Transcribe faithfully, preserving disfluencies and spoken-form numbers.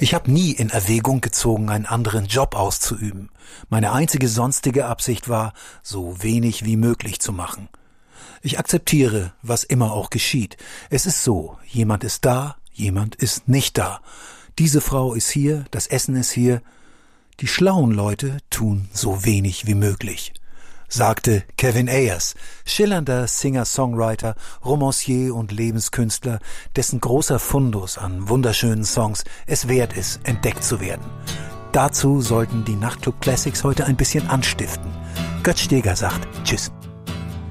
Ich habe nie in Erwägung gezogen, einen anderen Job auszuüben. Meine einzige sonstige Absicht war, so wenig wie möglich zu machen. Ich akzeptiere, was immer auch geschieht. Es ist so, jemand ist da, jemand ist nicht da. Diese Frau ist hier, das Essen ist hier. Die schlauen Leute tun so wenig wie möglich, sagte Kevin Ayers, schillernder Singer-Songwriter, Romancier und Lebenskünstler, dessen großer Fundus an wunderschönen Songs es wert ist, entdeckt zu werden. Dazu sollten die Nachtclub Classics heute ein bisschen anstiften. Götz Steger sagt Tschüss.